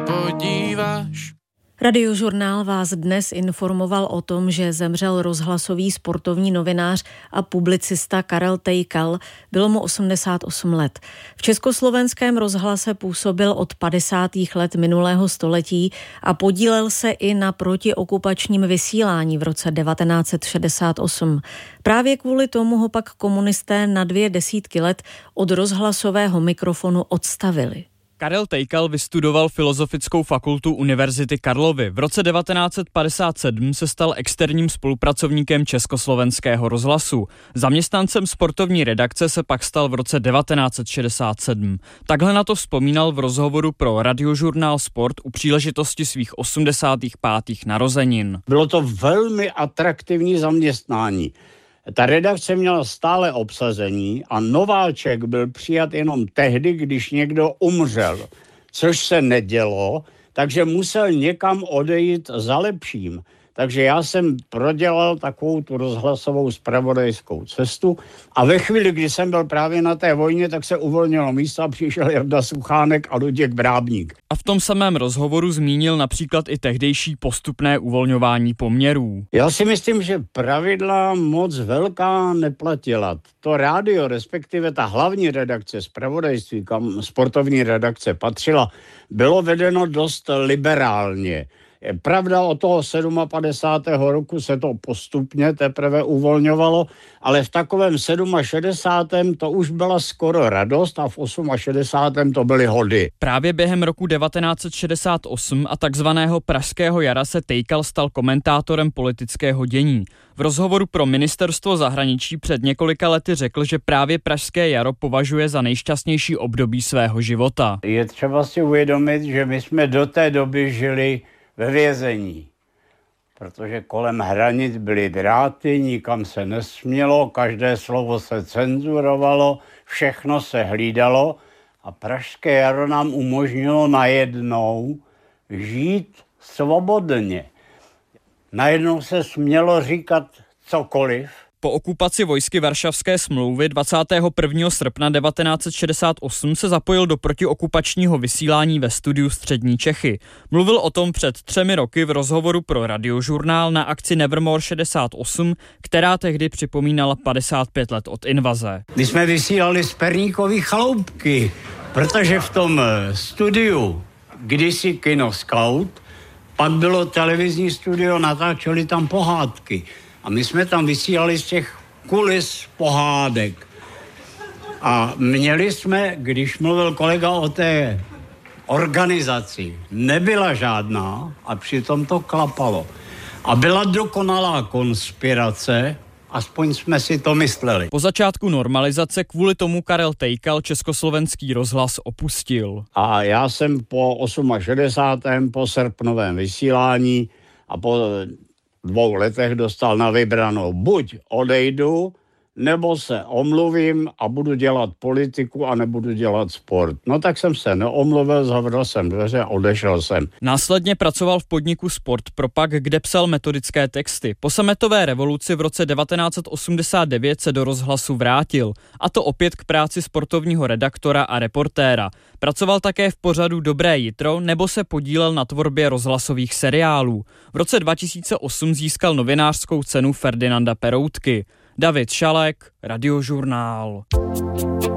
podíváš. Radiožurnál vás dnes informoval o tom, že zemřel rozhlasový sportovní novinář a publicista Karel Tejkal. Bylo mu 88 let. V Československém rozhlase působil od 50. let minulého století a podílel se i na protiokupačním vysílání v roce 1968. Právě kvůli tomu ho pak komunisté na 2 desítky let od rozhlasového mikrofonu odstavili. Karel Tejkal vystudoval Filozofickou fakultu Univerzity Karlovy. V roce 1957 se stal externím spolupracovníkem Československého rozhlasu. Zaměstnancem sportovní redakce se pak stal v roce 1967. Takhle na to vzpomínal v rozhovoru pro Radiožurnál Sport u příležitosti svých 85. narozenin. Bylo to velmi atraktivní zaměstnání. Ta redakce měla stále obsazení a nováček byl přijat jenom tehdy, když někdo umřel, což se nedělo, takže musel někam odejít za lepším. Takže já jsem prodělal takovou tu rozhlasovou zpravodajskou cestu a ve chvíli, kdy jsem byl právě na té vojně, tak se uvolnilo místo a přišel Jarda Suchánek a Luděk Brábník. A v tom samém rozhovoru zmínil například i tehdejší postupné uvolňování poměrů. Já si myslím, že pravidla moc velká neplatila. To rádio, respektive ta hlavní redakce zpravodajství, kam sportovní redakce patřila, bylo vedeno dost liberálně. Je pravda, od toho 57. roku se to postupně teprve uvolňovalo, ale v takovém 67. to už byla skoro radost a v 68. to byly hody. Právě během roku 1968 a takzvaného Pražského jara se Tejkal stal komentátorem politického dění. V rozhovoru pro Ministerstvo zahraničí před několika lety řekl, že právě Pražské jaro považuje za nejšťastnější období svého života. Je třeba si uvědomit, že my jsme do té doby žili ve vězení, protože kolem hranic byly dráty, nikam se nesmělo, každé slovo se cenzurovalo, všechno se hlídalo a Pražské jaro nám umožnilo najednou žít svobodně. Najednou se smělo říkat cokoliv. Po okupaci vojsky Varšavské smlouvy 21. srpna 1968 se zapojil do protiokupačního vysílání ve studiu Střední Čechy. Mluvil o tom před 3 roky v rozhovoru pro Radiožurnál na akci Nevermore 68, která tehdy připomínala 55 let od invaze. My jsme vysílali z Perníkovy chaloupky, protože v tom studiu kdysi Kino Scout, pak bylo televizní studio, natáčeli tam pohádky. A my jsme tam vysílali z těch kulis pohádek. A měli jsme, když mluvil kolega o té organizaci, nebyla žádná a přitom to klapalo. A byla dokonalá konspirace, aspoň jsme si to mysleli. Po začátku normalizace kvůli tomu Karel Tejkal Československý rozhlas opustil. A já jsem po 68. po srpnovém vysílání a po 2 letech dostal na vybranou. Buď odejdu, nebo se omluvím a budu dělat politiku a nebudu dělat sport. No tak jsem se neomluvil, zavřel jsem dveře a odešel jsem. Následně pracoval v podniku Sport Propag, kde psal metodické texty. Po sametové revoluci v roce 1989 se do rozhlasu vrátil. A to opět k práci sportovního redaktora a reportéra. Pracoval také v pořadu Dobré jitro nebo se podílel na tvorbě rozhlasových seriálů. V roce 2008 získal novinářskou cenu Ferdinanda Peroutky. David Šalek, Radiožurnál.